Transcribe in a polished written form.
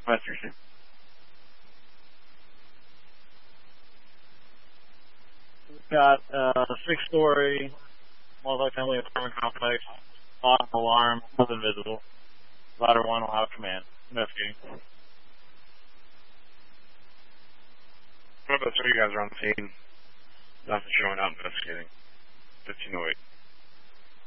Western. We've got a 6-story multi-family apartment complex. Alarm, nothing visible. Ladder 1 will have command. Investigating. What about 3 guys are on the scene? Nothing showing up investigating. 1508.